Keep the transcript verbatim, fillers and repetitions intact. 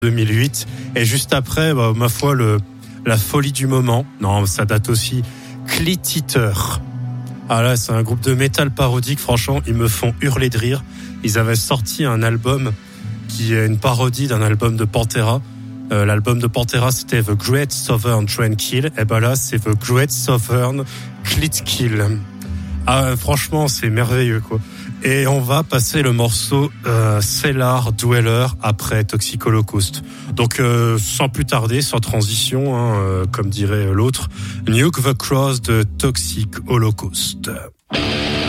deux mille huit. Et juste après, bah, ma foi, le, la folie du moment. Non, ça date aussi. Clit Eater. Ah là, c'est un groupe de métal parodique. Franchement, ils me font hurler de rire. Ils avaient sorti un album qui est une parodie d'un album de Pantera. Euh, l'album de Pantera, c'était The Great Southern Train Kill. Et ben là, c'est The Great Southern Clit Kill. Ah, franchement, c'est merveilleux, quoi. Et on va passer le morceau euh, Cellar Dweller après Toxic Holocaust. Donc, euh, sans plus tarder, sans transition, hein, euh, comme dirait l'autre, Nuke the Cross de Toxic Holocaust.